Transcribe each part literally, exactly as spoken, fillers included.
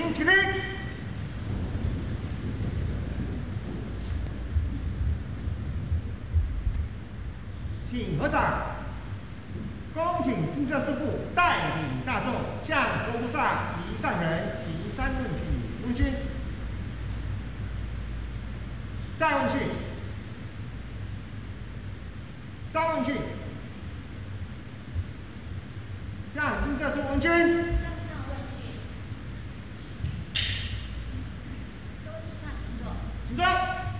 请起立。请合掌。恭请金色师父带领大众向佛菩萨及上人行三问句问经。再问句。三问句。向金色师父问经。请坐。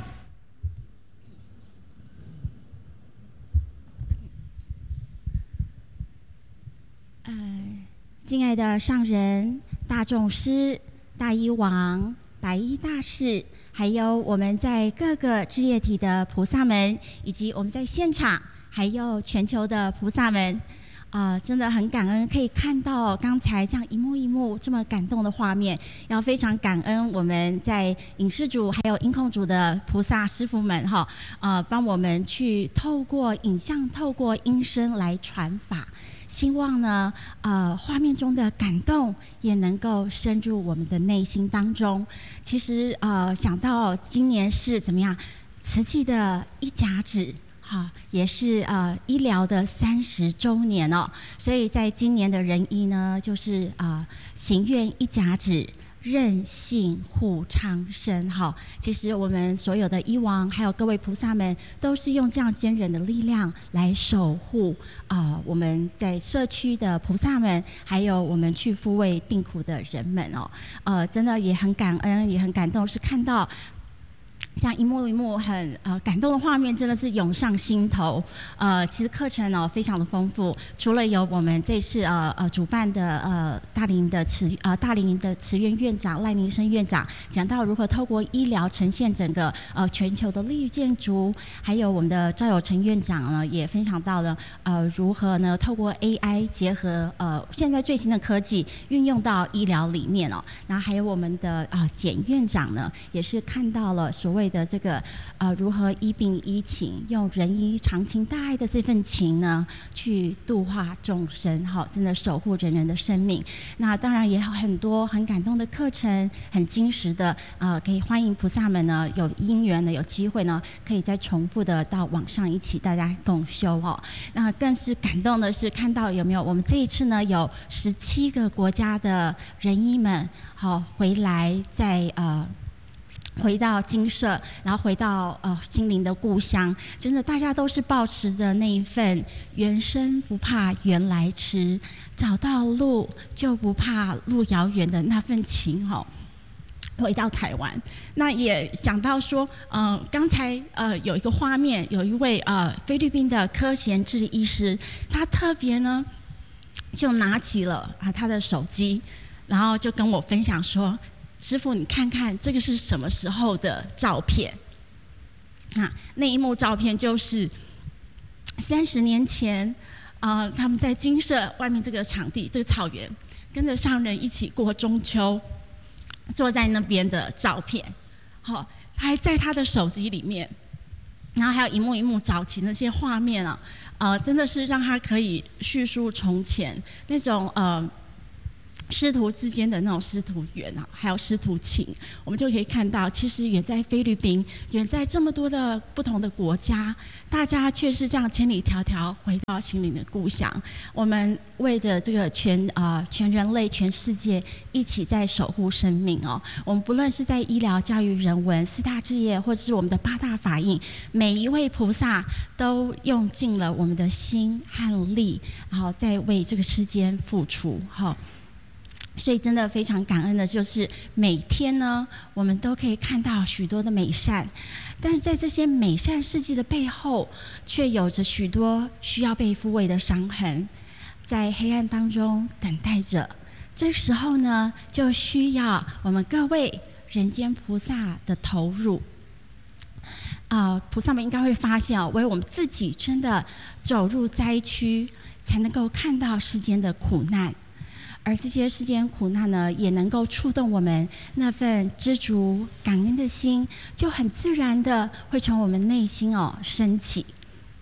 呃，敬爱的上人、大众师、大医王、白衣大士，还有我们在各个事业体的菩萨们，以及我们在现场，还有全球的菩萨们。啊、呃，真的很感恩，可以看到刚才这样一幕一幕这么感动的画面，要非常感恩我们在影视组还有音控组的菩萨师父们哈，呃，帮我们去透过影像、透过音声来传法，希望呢，呃，画面中的感动也能够深入我们的内心当中。其实呃，想到今年是怎么样，慈济的一甲子。好，也是呃医疗的三十周年哦，所以在今年的仁医呢，就是啊、呃、行愿一甲子，任性护苍生。好，其实我们所有的医王还有各位菩萨们，都是用这样坚韧的力量来守护啊、呃、我们在社区的菩萨们，还有我们去抚慰病苦的人们哦。呃，真的也很感恩，也很感动，是看到。这样一幕一幕很呃感动的画面，真的是涌上心头。呃，其实课程哦非常的丰富，除了有我们这次呃呃主办的呃大林的慈呃大林的慈院院长赖明生院长讲到如何透过医疗呈现整个呃全球的绿建筑，还有我们的赵有成院长呢也分享到了呃如何呢透过 A I 结合呃现在最新的科技运用到医疗里面哦。然后还有我们的啊、呃、简院长呢也是看到了所谓的这个呃如何医病医情，用仁医长情大爱的这份情呢，去度化众生，好，真的守护人人的生命。那当然也有很多很感动的课程，很精实的，呃，可以欢迎菩萨们呢有因缘呢有机会呢，可以再重复的到网上一起大家共修哦。那更是感动的是看到有没有我们这一次呢有十七个国家的仁医们好回来在呃。回到精舍，然后回到呃心灵的故乡，真的大家都是抱持着那一份原生不怕原来迟，找到路就不怕路遥远的那份情哦。回到台湾，那也想到说，呃，刚才呃有一个画面，有一位呃菲律宾的柯贤志医师，他特别呢就拿起了啊他的手机，然后就跟我分享说。师父，你看看这个是什么时候的照片？啊，那一幕照片就是三十年前，啊、呃，他们在精舍外面这个场地，这个草原，跟着上人一起过中秋，坐在那边的照片。好、哦，他还在他的手机里面，然后还有一幕一幕早期那些画面啊，呃，真的是让他可以叙述从前那种呃。师徒之间的那种师徒缘啊，还有师徒情，我们就可以看到，其实远在菲律宾，远在这么多的不同的国家，大家却是这样千里迢迢回到心灵的故乡。我们为着这个全啊、呃、全人类、全世界一起在守护生命哦。我们不论是在医疗、教育、人文四大志业，或者是我们的八大法印，每一位菩萨都用尽了我们的心和力，然后在为这个世间付出。好。所以真的非常感恩的就是每天呢我们都可以看到许多的美善，但是在这些美善事迹的背后却有着许多需要被抚慰的伤痕，在黑暗当中等待着。这时候呢就需要我们各位人间菩萨的投入啊、呃，菩萨们应该会发现哦，唯有我们自己真的走入灾区才能够看到世间的苦难，而这些世间苦难呢，也能够触动我们那份知足感恩的心，就很自然的会从我们内心哦升起。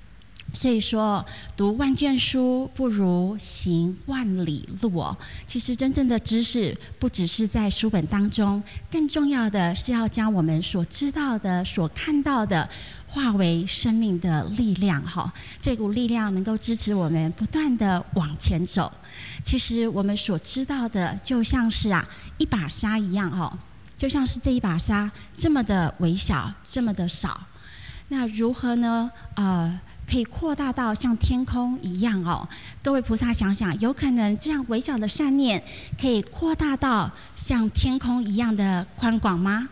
所以说，读万卷书不如行万里路哦。其实真正的知识不只是在书本当中，更重要的是要将我们所知道的、所看到的，化为生命的力量哈。这股力量能够支持我们不断的往前走。其实我们所知道的，就像是啊一把沙一样哦，就像是这一把沙这么的微小，这么的少。那如何呢？呃。可以扩大到像天空一样哦，各位菩萨想想，有可能这样微小的善念可以扩大到像天空一样的宽广吗？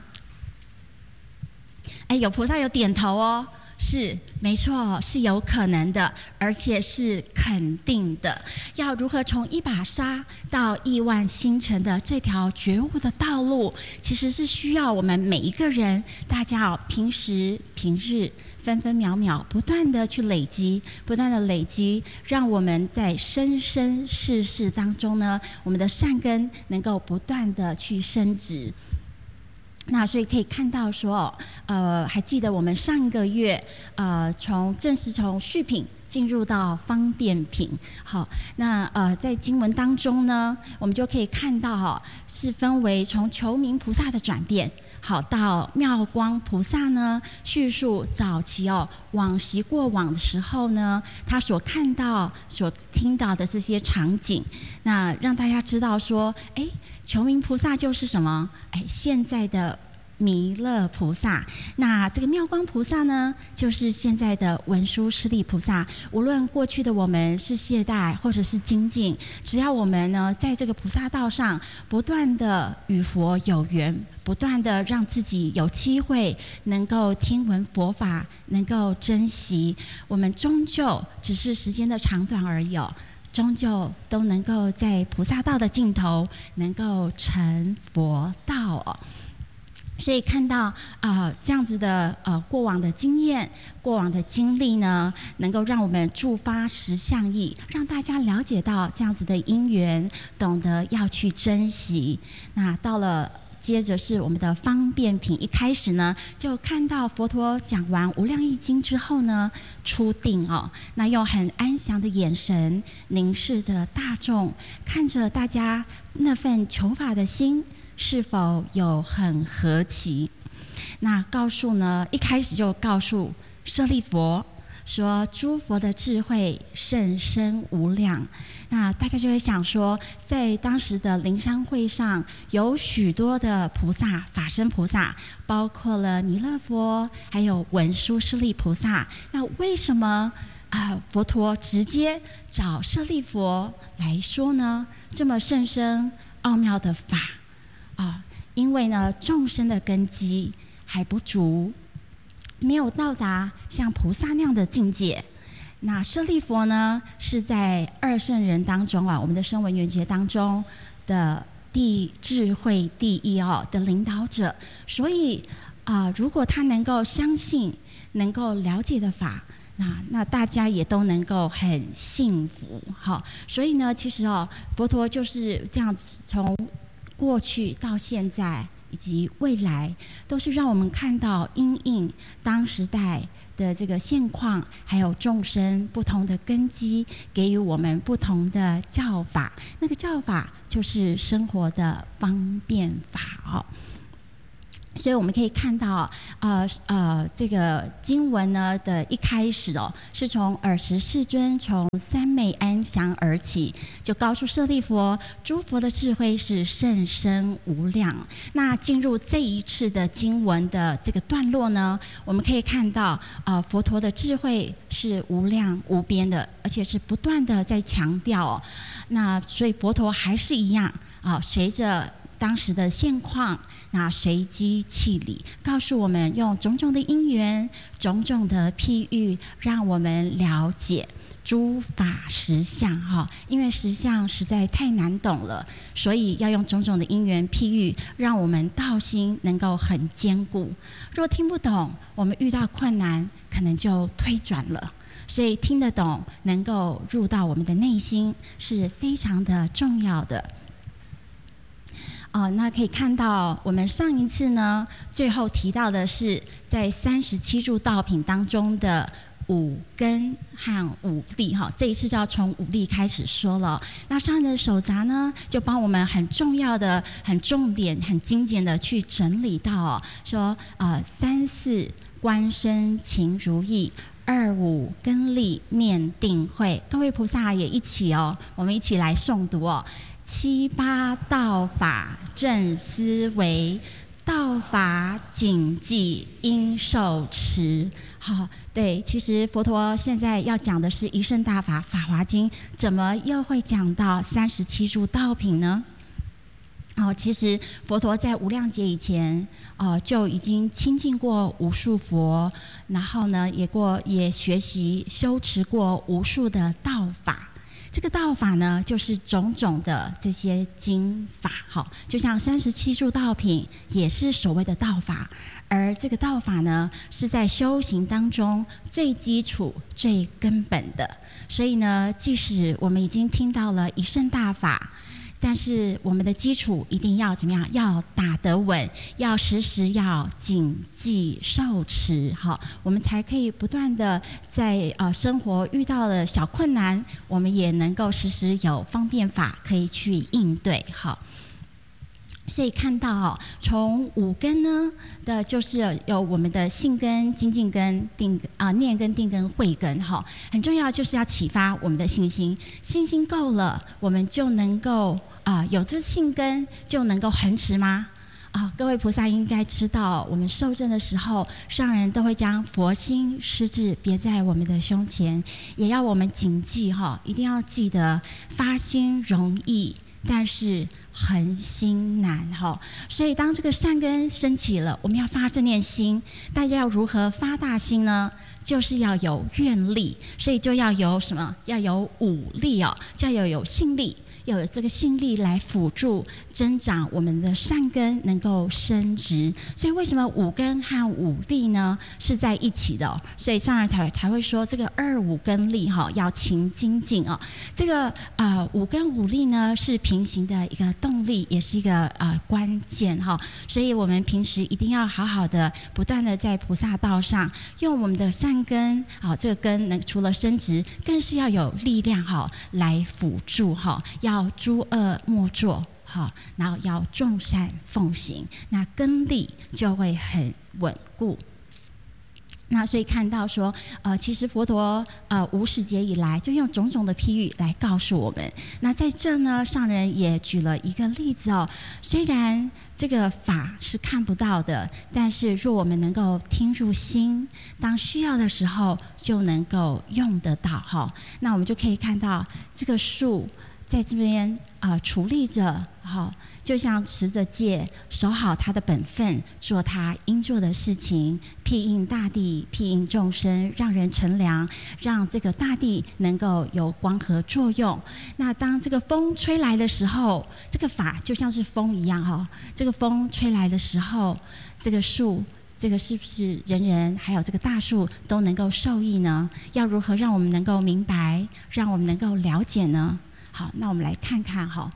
哎，有菩萨有点头哦，是没错，是有可能的，而且是肯定的。要如何从一把沙到亿万星辰的这条觉悟的道路，其实是需要我们每一个人，大家哦，平时平日。分分秒秒不断的去累积，不断的累积，让我们在生生世世当中呢，我们的善根能够不断的去升值。那所以可以看到说，呃，还记得我们上一个月，呃，从正式从续品进入到方便品。好，那呃，在经文当中呢，我们就可以看到哈、哦，是分为从求名菩萨的转变。好，到妙光菩萨呢，叙述早期哦，往昔过往的时候呢，他所看到、所听到的这些场景，那让大家知道说，哎，求名菩萨就是什么？哎，现在的弥勒菩萨。那这个妙光菩萨呢，就是现在的文殊师利菩萨。无论过去的我们是懈怠或者是精进，只要我们呢，在这个菩萨道上不断的与佛有缘。不断的让自己有机会能够听闻佛法，能够珍惜，我们终究只是时间的长短而已哦，终究都能够在菩萨道的尽头能够成佛道哦。所以看到啊、呃、这样子的呃过往的经验、过往的经历呢，能够让我们触发实相意，让大家了解到这样子的因缘，懂得要去珍惜。那到了。接着是我们的方便品，一开始呢就看到佛陀讲完无量义经之后呢出定哦，那用很安详的眼神凝视着大众，看着大家那份求法的心是否有很合齐。那告诉呢一开始就告诉舍利佛说，诸佛的智慧甚深无量。那大家就会想说，在当时的灵山会上，有许多的菩萨、法身菩萨，包括了弥勒佛，还有文殊师利菩萨。那为什么啊、呃，佛陀直接找舍利佛来说呢？这么甚深奥妙的法啊、呃，因为呢，众生的根基还不足。没有到达像菩萨那样的境界。那舍利佛呢，是在二圣人当中啊，我们的声闻缘觉当中的第智慧第一哦的领导者。所以啊、呃，如果他能够相信、能够了解的法，那那大家也都能够很幸福。好，所以呢，其实哦，佛陀就是这样子，从过去到现在。以及未来，都是让我们看到因应当时代的这个现况，还有众生不同的根基，给予我们不同的教法。那个教法就是生活的方便法哦。所以我们可以看到，呃呃，这个经文呢的一开始哦，是从尔时世尊从三昧安详而起，就告诉舍利佛，诸佛的智慧是甚深无量。那进入这一次的经文的这个段落呢，我们可以看到，呃，佛陀的智慧是无量无边的，而且是不断的在强调哦。那所以佛陀还是一样啊、呃，随着当时的现况，那随机气理，告诉我们用种种的因缘、种种的譬喻，让我们了解诸法实相哈。因为实相实在太难懂了，所以要用种种的因缘譬喻，让我们道心能够很坚固。若听不懂，我们遇到困难，可能就退转了。所以听得懂，能够入到我们的内心，是非常的重要的。哦，那可以看到，我们上一次呢，最后提到的是在三十七柱道品当中的五根和五力哈，这一次就要从五力开始说了。那上人的手札呢，就帮我们很重要的、很重点、很精简的去整理到、哦、说，呃，三四观身勤如意，二五根力念定慧。各位菩萨也一起哦，我们一起来诵读哦。七八道法正思维，道法谨记应受持。好，对，其实佛陀现在要讲的是一乘大法《法华经》，怎么又会讲到三十七诸道品呢？哦，其实佛陀在无量劫以前，哦，就已经亲近过无数佛，然后呢，也过也学习修持过无数的道法。这个道法呢，就是种种的这些经法，好，就像三十七诸道品也是所谓的道法，而这个道法呢，是在修行当中最基础、最根本的。所以呢，即使我们已经听到了一乘大法，但是我们的基础一定要怎么样？要打得稳，要时时要谨记受持，好，我们才可以不断的在呃生活遇到了小困难，我们也能够时时有方便法可以去应对，好。所以看到哦，从五根呢的，就是有我们的信根、精进根、定啊、呃、念根、定根、慧根哈，很重要，就是要启发我们的信心。信心够了，我们就能够啊、呃、有这信根，就能够恒持吗？啊、哦，各位菩萨应该知道，我们受证的时候，上人都会将佛心施至别在我们的胸前，也要我们谨记哈，一定要记得发心容易，但是恒心难哈，所以当这个善根升起了，我们要发这念心。大家要如何发大心呢？就是要有愿力，所以就要有什么？要有五力哦，就要有信力。要有这个信力来辅助增长我们的善根能够升值，所以为什么五根和五力呢是在一起的、哦？所以上人才才会说这个二五根力哈、哦、要勤精进哦。这个呃五根五力呢是平行的一个动力，也是一个呃关键哈、哦。所以我们平时一定要好好的不断的在菩萨道上用我们的善根啊、哦，这个根能除了升值，更是要有力量哈、哦、来辅助哈、哦，要。要诸恶莫作，好，然后要众善奉行，那根力就会很稳固。那所以看到说，呃，其实佛陀呃无始劫以来就用种种的譬喻来告诉我们。那在这呢，上人也举了一个例子哦。虽然这个法是看不到的，但是若我们能够听入心，当需要的时候就能够用得到哈。那我们就可以看到这个树。在这边啊、呃，处理着，好，就像持着戒，守好他的本分，做他应做的事情，庇应大地，庇应众生，让人乘凉，让这个大地能够有光合作用。那当这个风吹来的时候，这个法就像是风一样哈，这个风吹来的时候，这个树。这个是不是人人还有这个大树都能够受益呢？要如何让我们能够明白，让我们能够了解呢？好，那我们来看看哈。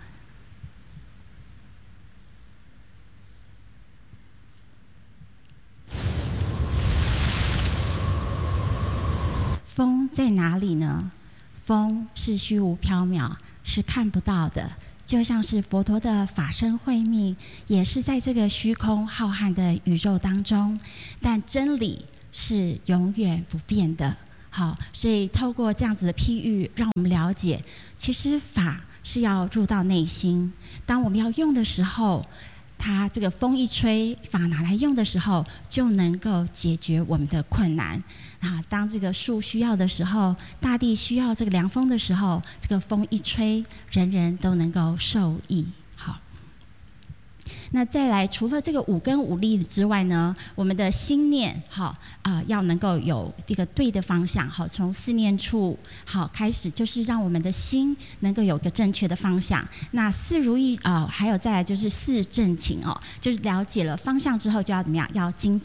风在哪里呢？风是虚无缥缈，是看不到的。就像是佛陀的法身慧命，也是在这个虚空浩瀚的宇宙当中，但真理是永远不变的。好，所以透过这样子的譬喻，让我们了解，其实法是要入到内心。当我们要用的时候，它这个风一吹，法拿来用的时候，就能够解决我们的困难。啊，当这个树需要的时候，大地需要这个凉风的时候，这个风一吹，人人都能够受益。好。那再来，除了这个五根五力之外呢，我们的心念好啊、呃，要能够有一个对的方向，好，从四念处好开始，就是让我们的心能够有个正确的方向。那四如意啊、呃，还有再来就是四正勤哦，就是了解了方向之后就要怎么样？要精进。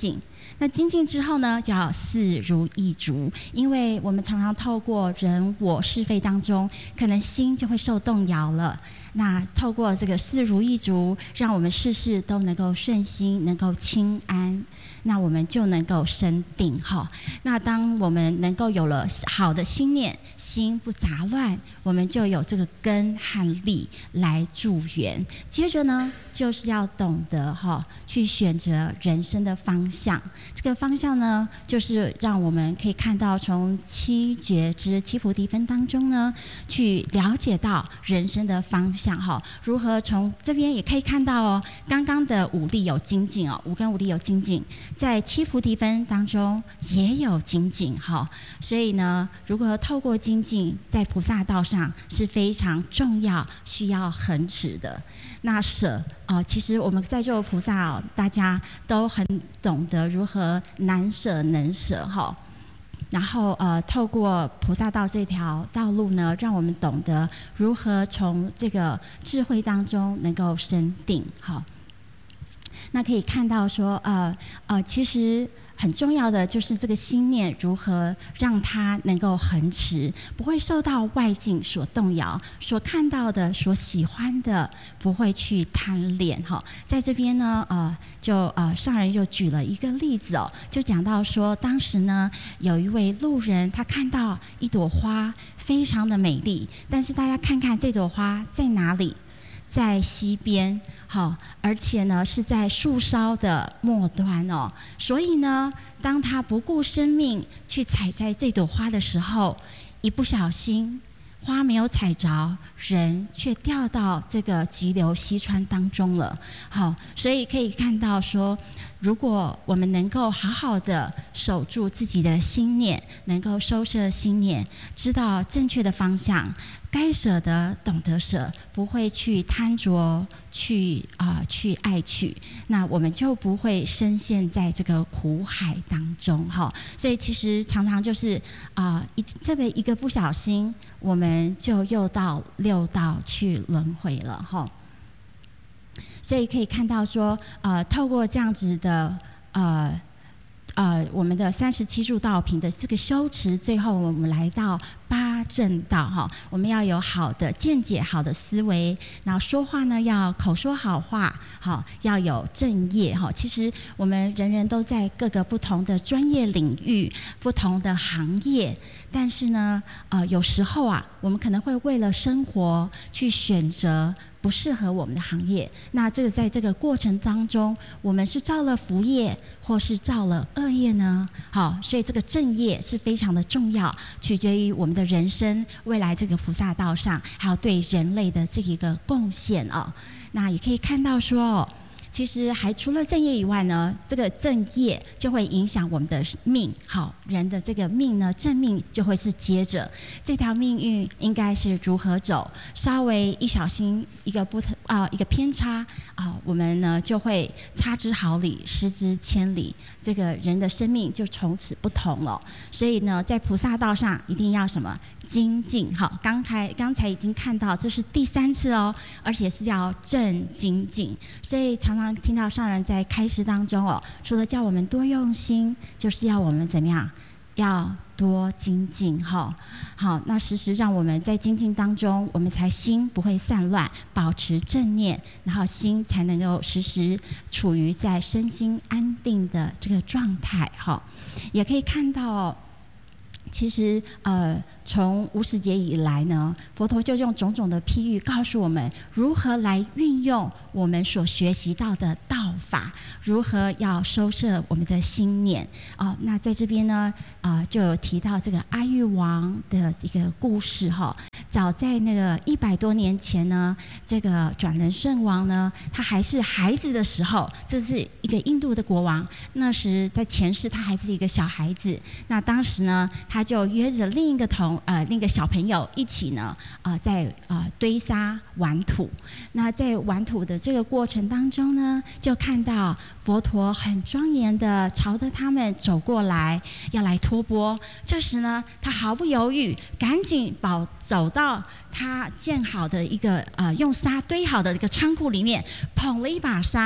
那精进之后呢，就要四如意足，因为我们常常透过人我是非当中，可能心就会受动摇了。那透过这个四如意足，让我们事事都能够顺心，能够清安，那我们就能够生定哈。那当我们能够有了好的心念，心不杂乱，我们就有这个根和力来助缘。接着呢，就是要懂得哈，去选择人生的方向。这个方向呢，就是让我们可以看到从七觉之七菩提分当中呢，去了解到人生的方向哈。如何从这边也可以看到哦，刚刚的五力有精进哦，五根五力有精进，在七菩提分当中也有精进哈。所以呢，如何透过精进，在菩萨道上是非常重要，需要恒持的。那舍啊、呃，其实我们在座的菩萨、哦，大家都很懂得如何难舍能舍哈。然后呃，透过菩萨道这条道路呢，让我们懂得如何从这个智慧当中能够生定哈。那可以看到说，呃呃，其实很重要的就是这个心念如何让它能够恒持，不会受到外境所动摇，所看到的、所喜欢的，不会去贪恋哈。在这边呢，呃，就呃上人就举了一个例子哦，就讲到说，当时呢有一位路人，他看到一朵花非常的美丽，但是大家看看这朵花在哪里？在溪边，好，而且呢是在树梢的末端哦。所以呢，当他不顾生命去采摘这朵花的时候，一不小心，花没有采着，人却掉到这个急流溪川当中了。好，所以可以看到说，如果我们能够好好的守住自己的心念，能够收摄心念，知道正确的方向。该舍得懂得舍，不会去贪着，去啊、呃、去爱取，那我们就不会深陷在这个苦海当中哈。所以其实常常就是啊、呃、一这个一个不小心，我们就又到六道去轮回了哈。所以可以看到说，呃，透过这样子的呃。呃，我们的三十七助道品的这个修持，最后我们来到八正道哈。我们要有好的见解、好的思维，然后说话呢要口说好话，好要有正业哈。其实我们人人都在各个不同的专业领域、不同的行业，但是呢，呃，有时候啊，我们可能会为了生活去选择不适合我们的行业，那这个在这个过程当中，我们是造了福业，或是造了恶业呢？好，所以这个正业是非常的重要，取决于我们的人生未来这个菩萨道上，还有对人类的这一个贡献哦。那也可以看到说，其实还除了正业以外呢，这个正业就会影响我们的命。好，人的这个命呢，正命就会是接着这条命运应该是如何走，稍微一小心一个不啊、呃、一个偏差啊、呃，我们呢就会差之毫厘，失之千里，这个人的生命就从此不同了。所以呢，在菩萨道上一定要什么精进。好，刚才刚才已经看到这是第三次哦，而且是要正精进，所以常常听到上人在开示当中哦，除了叫我们多用心，就是要我们怎么样，要多精进哈。好，那时时让我们在精进当中，我们才心不会散乱，保持正念，然后心才能够时时处于在身心安定的这个状态哈。也可以看到哦，其实呃，从无始劫以来呢，佛陀就用种种的譬喻告诉我们如何来运用我们所学习到的道法，如何要收摄我们的心念哦。那在这边呢，啊、呃，就有提到这个阿育王的一个故事哈。早在那个一百多年前呢，这个转轮圣王呢，他还是孩子的时候，这是一个印度的国王。那时在前世他还是一个小孩子，那当时呢，他就约着另一个同呃另一个小朋友一起呢，呃在呃堆沙玩土。那在玩土的这个过程当中呢，就看到佛陀很庄严的朝着他们走过来，要来托钵。这时呢，他毫不犹豫，赶紧跑走到他建好的一个呃用沙堆好的一个仓库里面，捧了一把沙，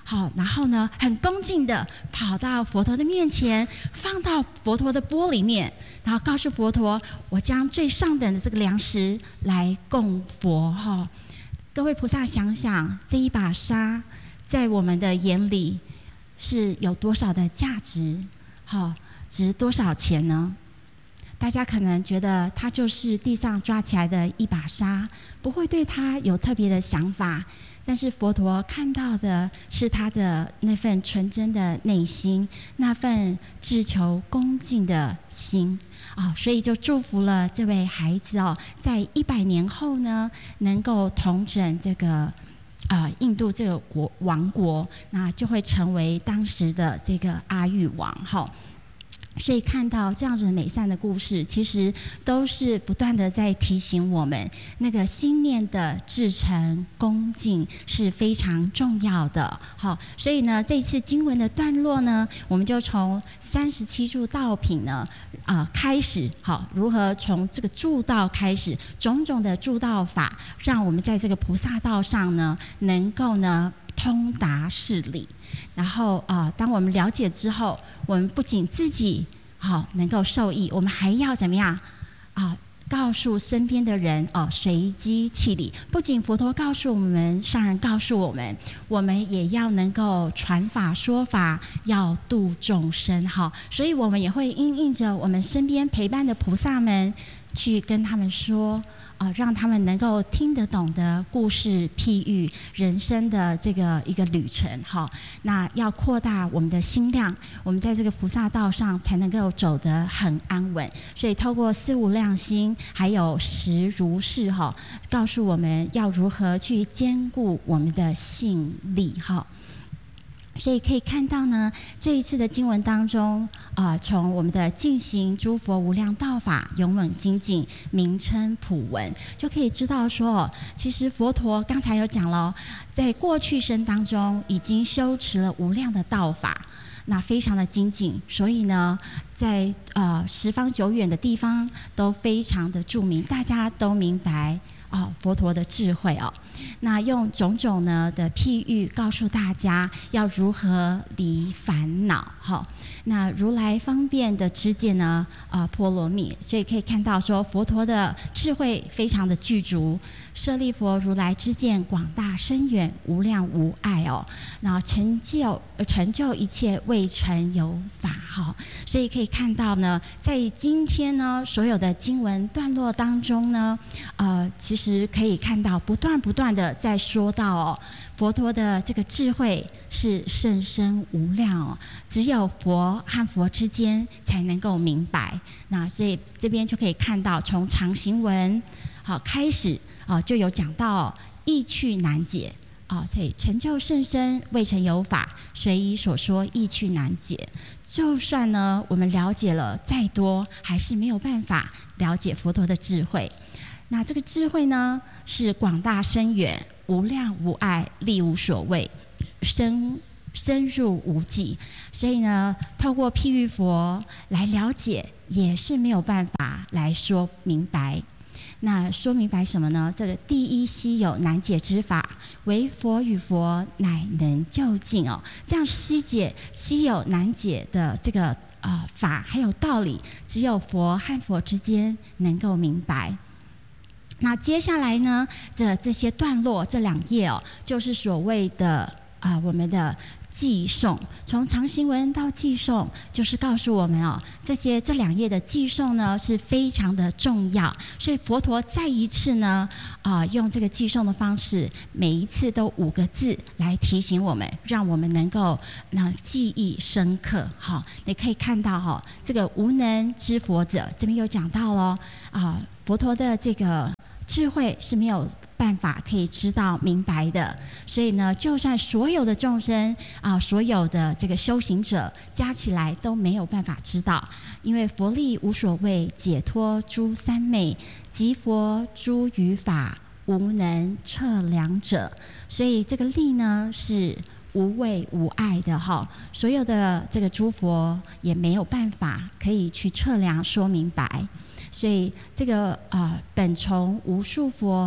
好，然后呢，很恭敬的跑到佛陀的面前，放到佛陀的钵里面，然后告诉佛陀：“我将最上等的这个粮食来供佛。”哈，各位菩萨想想，这一把沙在我们的眼里是有多少的价值？好，值多少钱呢？大家可能觉得它就是地上抓起来的一把沙，不会对它有特别的想法。但是佛陀看到的是他的那份纯真的内心，那份志求恭敬的心啊、哦，所以就祝福了这位孩子哦，在一百年后呢，能够统整这个啊、呃、印度这个国王国，那就会成为当时的这个阿育王哈。所以看到这样子的美善的故事，其实都是不断的在提醒我们，那个心念的至诚恭敬是非常重要的。好，所以呢，这次经文的段落呢，我们就从三十七柱道品呢，啊、呃、开始，好，如何从这个助道开始，种种的助道法，让我们在这个菩萨道上呢，能够呢通达事理。然后啊、呃，当我们了解之后，我们不仅自己好能够受益，我们还要怎么样啊？告诉身边的人哦，随机气理。不仅佛陀告诉我们，上人告诉我们，我们也要能够传法说法，要度众生。好，所以我们也会因应着我们身边陪伴的菩萨们，去跟他们说。啊，让他们能够听得懂的故事譬喻人生的这个一个旅程，好，那要扩大我们的心量，我们在这个菩萨道上才能够走得很安稳。所以透过四无量心，还有实如是哈，告诉我们要如何去兼顾我们的信力哈。所以可以看到呢，这一次的经文当中，啊、呃，从我们的进行诸佛无量道法勇猛精进，名称普闻，就可以知道说，其实佛陀刚才有讲了，在过去生当中已经修持了无量的道法，那非常的精进，所以呢，在呃十方久远的地方都非常的著名，大家都明白。哦，佛陀的智慧哦，那用种种呢的譬喻告诉大家要如何离烦恼。好，那如来方便的知见呢，啊、呃、波罗蜜，所以可以看到说佛陀的智慧非常的具足，舍利弗如来知见广大深远，无量无碍哦，然后成就成就一切未曾有法哈，所以可以看到呢，在今天呢所有的经文段落当中呢，呃，其实。其实可以看到，不断不断的在说到哦，佛陀的这个智慧是甚深无量哦，只有佛和佛之间才能够明白。那所以这边就可以看到，从常行文好开始啊，就有讲到意趣难解啊，所以成就甚深未曾有法，随意所说意趣难解。就算呢我们了解了再多，还是没有办法了解佛陀的智慧。那这个智慧呢，是广大深远，无量无碍，力无所谓，深深入无际。所以呢，透过譬喻佛来了解，也是没有办法来说明白。那说明白什么呢？这个第一稀有难解之法，唯佛与佛乃能究竟哦。这样稀解稀有难解的这个呃法还有道理，只有佛和佛之间能够明白。那接下来呢，这这些段落这两页哦，就是所谓的啊、呃、我们的偈颂，从常行文到偈颂，就是告诉我们哦，这些这两页的偈颂呢是非常的重要，所以佛陀再一次呢啊、呃、用这个偈颂的方式，每一次都五个字来提醒我们，让我们能够那记忆深刻。好，你可以看到哈、哦，这个无能知佛者这边有讲到咯啊、呃，佛陀的这个智慧是没有办法可以知道明白的，所以呢，就算所有的众生啊、呃，所有的这个修行者加起来都没有办法知道，因为佛力无所谓，解脱诸三昧，即佛诸语法，无能测量者。所以这个力呢是无畏无碍的哈，所有的这个诸佛也没有办法可以去测量说明白。所以这个啊、呃，本从无数佛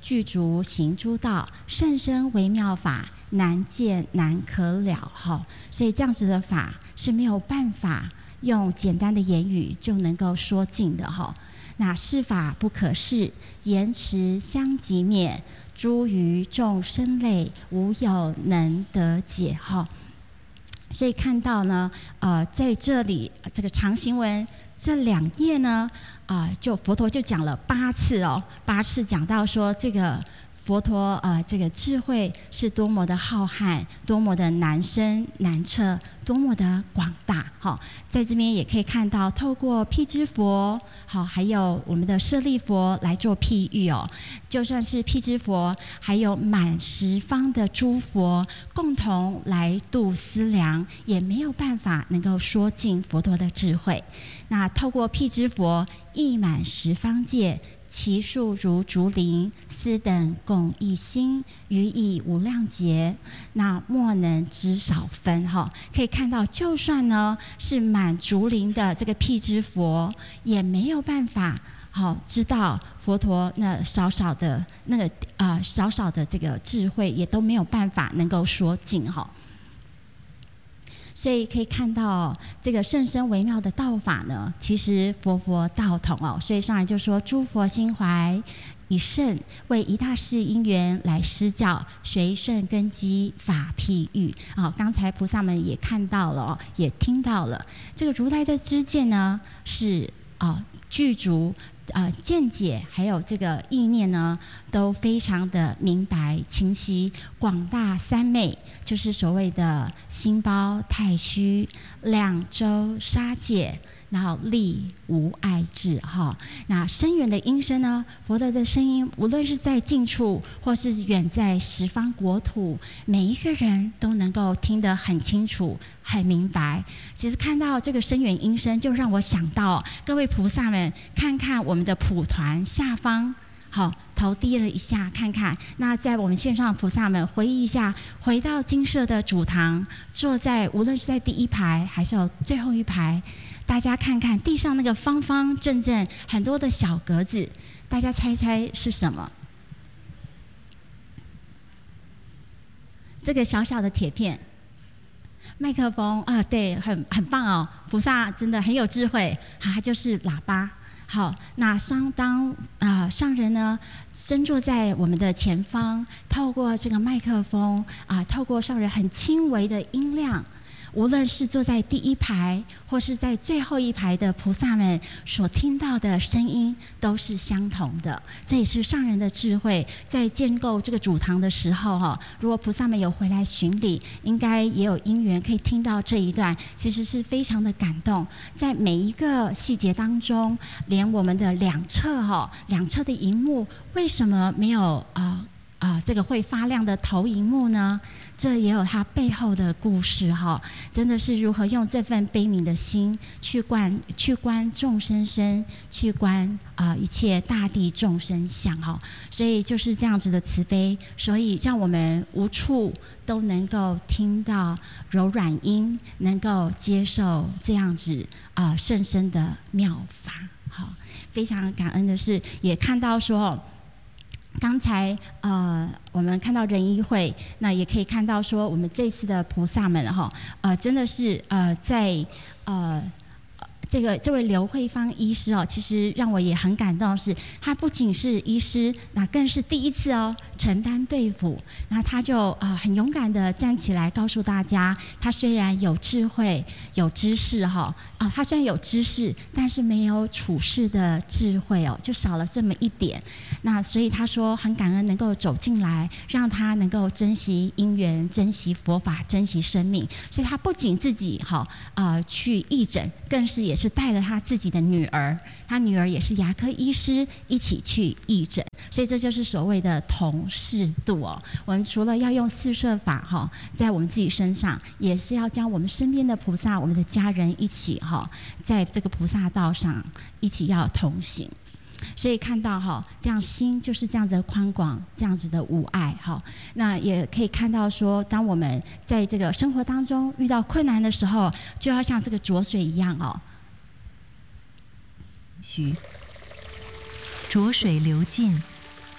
具足行诸道，甚深微妙法，难见难可了。哈，所以这样子的法是没有办法用简单的言语就能够说尽的。哈，那是法不可释，言辞相即灭，诸于众生类，无有能得解。哈，所以看到呢，呃，在这里这个长行文这两页呢，啊、呃，就佛陀就讲了八次哦，八次讲到说这个佛陀呃这个智慧是多么的浩瀚，多么的难深难测，多么的广大。好，在这边也可以看到，透过辟支佛，好，还有我们的舍利佛来做譬喻哦。就算是辟支佛，还有满十方的诸佛共同来度思量，也没有办法能够说尽佛陀的智慧。那透过辟支佛，溢满十方界，其数如竹林，斯等共一心，余以无量劫，那莫能知少分。哈，可以看到，就算呢是满竹林的这个辟支佛，也没有办法好知道佛陀那少少的那个啊、呃、少少的这个智慧，也都没有办法能够说尽。哈。所以可以看到，这个甚深微妙的道法呢，其实佛佛道同哦。所以上来就说，诸佛心怀一圣，为一大事因缘来施教，随顺根基法譬喻。啊、哦，刚才菩萨们也看到了、哦，也听到了，这个如来的知见呢，是啊、哦、具足。呃，见解还有这个意念呢，都非常的明白清晰，广大三昧，就是所谓的心包太虚，两周杀戒，然后力无碍智。哈，那深远的音声呢，佛陀的声音，无论是在近处或是远在十方国土，每一个人都能够听得很清楚、很明白。其实看到这个深远音声，就让我想到各位菩萨们，看看我们的普团下方，好，头低了一下，看看。那在我们线上的菩萨们，回忆一下，回到精舍的主堂，坐在无论是在第一排还是有最后一排，大家看看地上那个方方正正很多的小格子，大家猜猜是什么？这个小小的铁片。麦克风啊，对，很很棒哦，菩萨真的很有智慧，它就是喇叭。好，那相当啊、呃，上人呢身坐在我们的前方，透过这个麦克风啊、呃，透过上人很轻微的音量，无论是坐在第一排或是在最后一排的菩萨们所听到的声音都是相同的。这也是上人的智慧，在建构这个主堂的时候哈，如果菩萨们有回来巡礼，应该也有因缘可以听到这一段，其实是非常的感动。在每一个细节当中，连我们的两侧哈，两侧的荧幕为什么没有啊？啊、呃，这个会发亮的投影幕呢，这也有它背后的故事哈。真的是如何用这份悲悯的心去观、去观众生身，去观啊、呃、一切大地众生相哈。所以就是这样子的慈悲，所以让我们无处都能够听到柔软音，能够接受这样子啊、呃、甚深的妙法。好，非常感恩的是，也看到说。刚才呃，我们看到仁医会，那也可以看到说，我们这次的菩萨们哈，呃，真的是呃，在呃。这个这位刘慧芳医师哦，其实让我也很感动的是，他不仅是医师，那更是第一次哦承担对付，那他就啊、呃、很勇敢的站起来告诉大家，他虽然有智慧、有知识哈啊，他虽然有知识，但是没有处事的智慧哦，就少了这么一点。那所以他说很感恩能够走进来，让他能够珍惜因缘、珍惜佛法、珍惜生命。所以他不仅自己哈啊、呃、去义诊，更是也是带了他自己的女儿，他女儿也是牙科医师，一起去义诊。所以这就是所谓的同适度哦。我们除了要用四摄法哈，在我们自己身上，也是要将我们身边的菩萨、我们的家人一起哈，在这个菩萨道上一起要同行。所以看到哈，这样心就是这样子的宽广，这样子的无碍哈。那也可以看到说，当我们在这个生活当中遇到困难的时候，就要像这个浊水一样哦。 徐浊水流尽，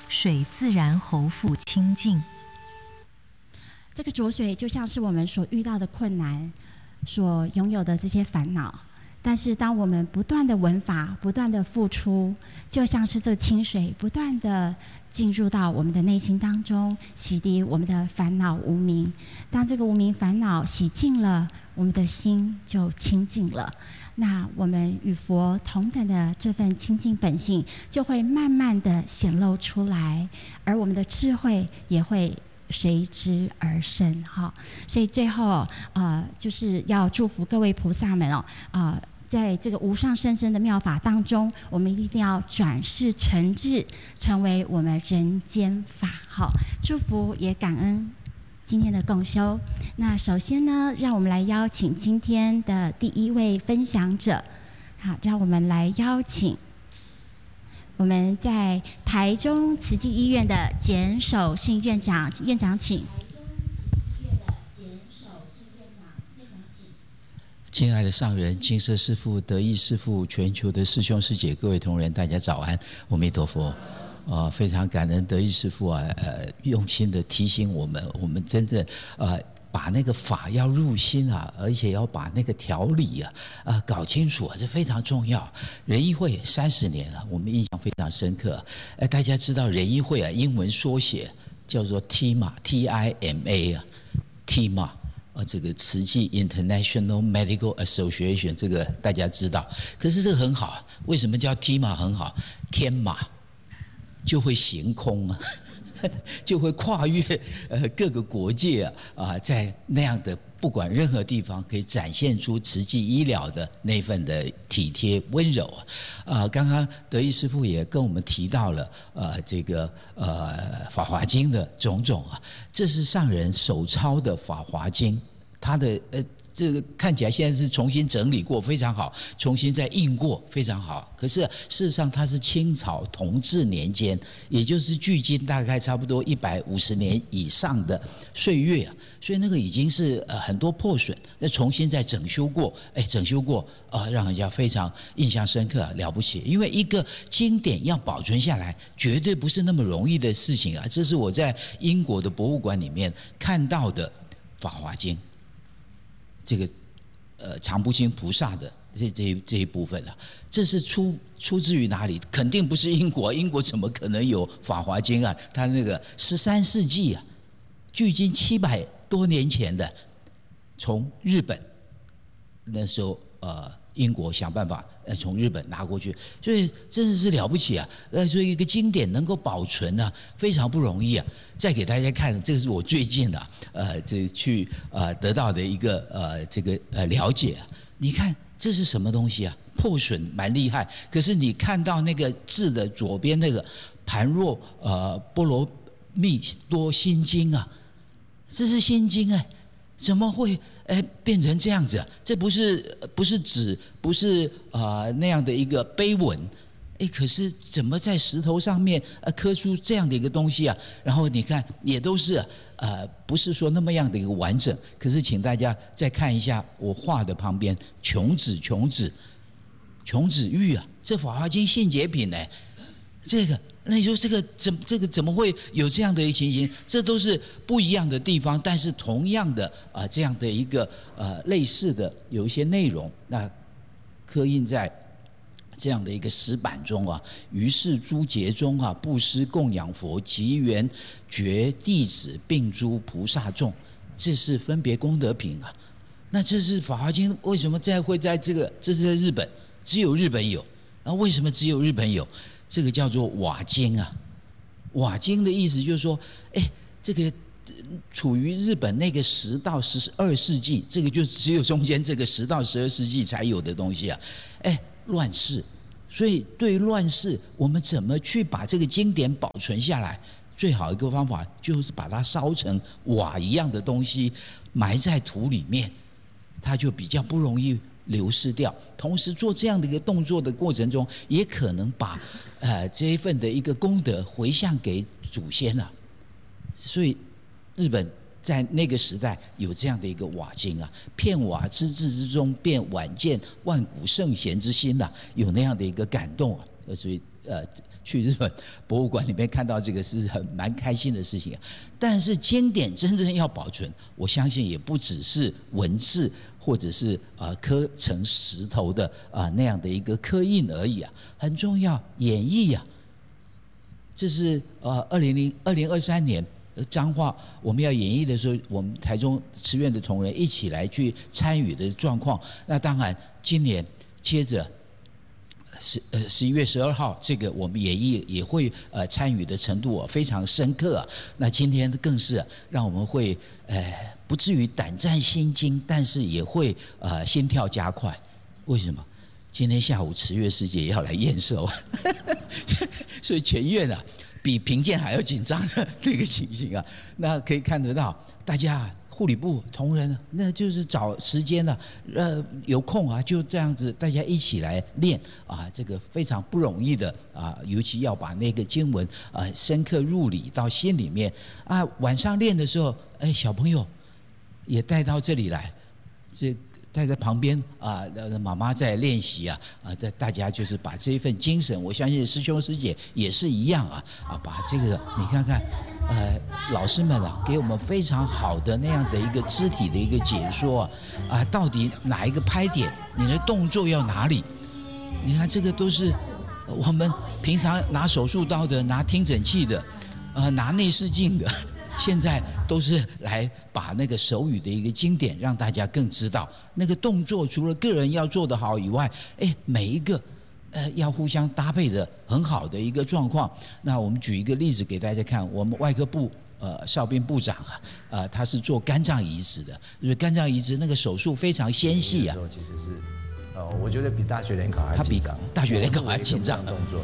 水自然侯复清净。 这个浊水就像是我们所遇到的困难，所拥有的这些烦恼。但是当我们不断的闻法，不断的付出，就像是这个清水不断的进入到我们的内心当中，洗涤我们的烦恼无明。当这个无明烦恼洗净了，我们的心就清净了。那我们与佛同等的这份清净本性，就会慢慢的显露出来，而我们的智慧也会随之而生。哈，所以最后呃，就是要祝福各位菩萨们哦，呃。在这个无上甚深的妙法当中，我们一定要转世成智，成为我们人间法。好，祝福也感恩今天的共修。那首先呢，让我们来邀请今天的第一位分享者。好，让我们来邀请我们在台中慈济医院的简守信院长，院长请。 亲爱的上人、金色师父、德义师父、全球的师兄师姐、各位同仁，大家早安，阿弥陀佛。啊，非常感恩德义师父啊，呃，用心的提醒我们，我们真正呃把那个法要入心啊，而且要把那个条理啊啊、呃、搞清楚啊，这非常重要。仁义会三十年了，我们印象非常深刻。哎，大家知道仁义会啊，英文缩写叫做 T M A T I M A 啊 ，T M A。啊，这个慈济 International Medical Association 这个大家知道，可是这个很好，为什么叫 T M A 很好？天马就会行空啊，就会跨越呃各个国界啊啊，在那样的不管任何地方，可以展现出慈济医疗的那份的体贴温柔啊。啊，刚刚德义师父也跟我们提到了呃这个呃《法华经》的种种啊，这是上人手抄的《法华经》，它的呃。这个看起来现在是重新整理过，非常好，重新再印过，非常好。可是事实上，它是清朝同治年间，也就是距今大概差不多一百五十年以上的岁月啊，所以那个已经是呃很多破损，那重新再整修过，哎，整修过啊、呃，让人家非常印象深刻、啊，了不起。因为一个经典要保存下来，绝对不是那么容易的事情啊。这是我在英国的博物馆里面看到的《法华经》。这个呃常不轻菩萨的这这一这一部分啊，这是出出自于哪里？肯定不是英国，英国怎么可能有《法华经》啊？它那个十三世纪啊，距今七百多年前的，从日本那时候呃英国想办法呃从日本拿过去，所以真的是了不起啊！呃，所以一个经典能够保存啊，非常不容易啊。再给大家看，这个是我最近啊，呃，这去呃得到的一个呃这个呃了解啊。你看这是什么东西啊？破损蛮厉害，可是你看到那个字的左边那个盘若呃波罗蜜多心经啊，这是心经哎、欸，怎么会哎变成这样子啊？这不是不是纸，不是啊、呃、那样的一个碑文。哎，可是怎么在石头上面呃刻出这样的一个东西啊？然后你看，也都是呃不是说那么样的一个完整。可是请大家再看一下我画的旁边，穷子穷子穷子玉啊，这《法华经》信解品呢，这个那你说这个怎这个怎么会有这样的一情形？这都是不一样的地方，但是同样的啊、呃、这样的一个呃类似的有一些内容，那刻印在这样的一个石板中啊，于是诸劫中啊，布施供养佛，及缘觉弟子，并诸菩萨众，这是分别功德品啊。那这是《法华经》为什么在会在这个？这是在日本，只有日本有。然后为什么只有日本有？这个叫做瓦经啊。瓦经的意思就是说，哎，这个处于日本那个十到十二世纪，这个就只有中间这个十到十二世纪才有的东西啊，哎。乱世，所以对乱世，我们怎么去把这个经典保存下来？最好一个方法就是把它烧成瓦一样的东西，埋在土里面，它就比较不容易流失掉。同时做这样的一个动作的过程中，也可能把呃这一份的一个功德回向给祖先啊。所以日本在那个时代有这样的一个瓦经啊，片瓦之志之中，便晚见万古圣贤之心啊，有那样的一个感动啊，所以呃去日本博物馆里面看到这个是很蛮开心的事情啊。但是经典真正要保存，我相信也不只是文字或者是呃刻成石头的啊、呃、那样的一个刻印而已啊，很重要演绎啊。这是呃二零零二零二三年彰化我们要演绎的时候，我们台中慈院的同仁一起来去参与的状况。那当然，今年接着。十呃十一月十二号，这个我们演绎也会呃参与的程度、啊、非常深刻啊。那今天更是、啊、让我们会呃不至于胆战心惊，但是也会呃心跳加快。为什么？今天下午慈岳师姐要来验收，所以全院啊比评鉴还要紧张的那个情形啊。那可以看得到大家。护理部同仁，那就是找时间了，呃，有空啊，就这样子大家一起来练啊，这个非常不容易的啊，尤其要把那个经文啊深刻入理到心里面啊。晚上练的时候，哎，小朋友也带到这里来，这带在旁边啊，妈妈在练习啊，啊，大家就是把这一份精神，我相信师兄师姐也是一样啊，啊，把这个你看看。呃，老师们啊，给我们非常好的那样的一个肢体的一个解说啊，啊，到底哪一个拍点，你的动作要哪里？你看这个都是我们平常拿手术刀的、拿听诊器的、呃，拿内视镜的，现在都是来把那个手语的一个经典，让大家更知道那个动作，除了个人要做得好以外，哎，每一个。呃，要互相搭配的很好的一个状况。那我们举一个例子给大家看，我们外科部呃邵斌部长啊，呃他是做肝脏移植的，因为肝脏移植那个手术非常纤细啊。 其实是，呃，我觉得比大学联考还紧张， 他比大学联考还紧张动作了。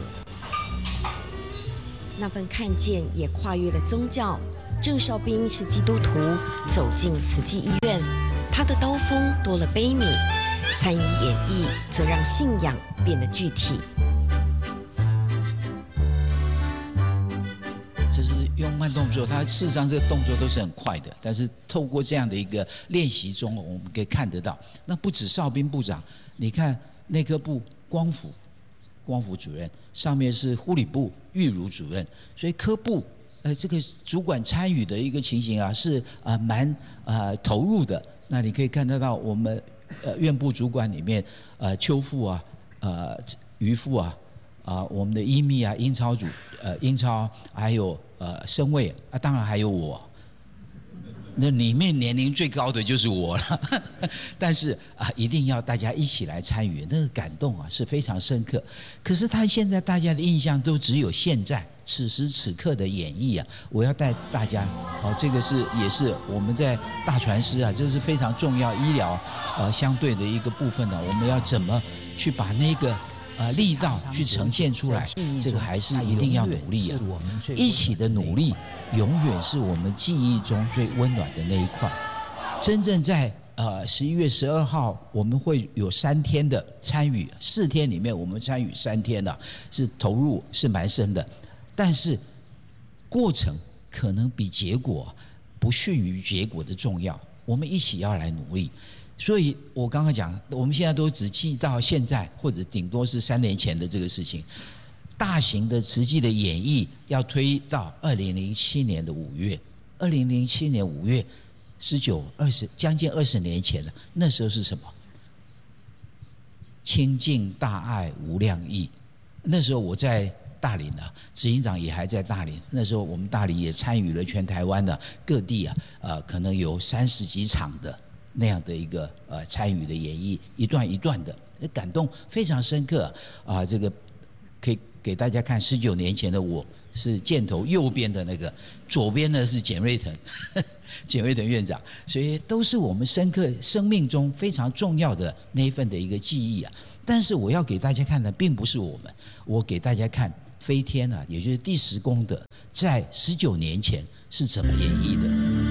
那份看见也跨越了宗教。郑少斌是基督徒，走进慈济医院，他的刀锋多了悲悯。参与演绎，则让信仰变得具体。 这是用慢动作，它事实上这个动作都是很快的，但是透过这样的一个练习中，我们可以看得到。那不止邵斌部长，你看内科部光福，光福主任，上面是护理部玉如主任，所以科部呃这个主管参与的一个情形啊，是啊蛮啊投入的。那你可以看得到我们。呃，院部主管里面，呃，邱副啊，呃，于副啊，啊、呃，我们的医秘啊，英超组，呃，英超还有呃，生卫啊，当然还有我。那里面年龄最高的就是我了，但是啊，一定要大家一起来参与，那个感动啊是非常深刻。可是他现在大家的印象都只有现在此时此刻的演绎啊，我要带大家，哦，这个是也是我们在大传师啊，这是非常重要医疗呃相对的一个部分呢、啊，我们要怎么去把那个。呃，力道去呈现出来，这个还是一定要努力啊！一起的努力，永远是我们记忆中最温暖的那一块。真正在呃十一月十二号，我们会有三天的参与，四天里面我们参与三天的、啊，是投入是蛮深的，但是过程可能比结果不逊于结果的重要。我们一起要来努力。所以我刚刚讲，我们现在都只记到现在，或者顶多是三年前的这个事情。大型的慈济的演绎要推到二零零七年的五月，二零零七年五月，十九、二十，将近二十年前了。那时候是什么？清净大爱无量义。那时候我在大林啊，执行长也还在大林。那时候我们大林也参与了全台湾的各地啊，呃，可能有三十几场的。那样的一个呃参与的演绎，一段一段的，感动非常深刻啊、呃！这个可以给大家看，十九年前的我是箭头右边的那个，左边呢是简瑞腾，简瑞腾院长，所以都是我们深刻生命中非常重要的那一份的一个记忆啊。但是我要给大家看的并不是我们，我给大家看飞天啊，也就是第十功德，在十九年前是怎么演绎的。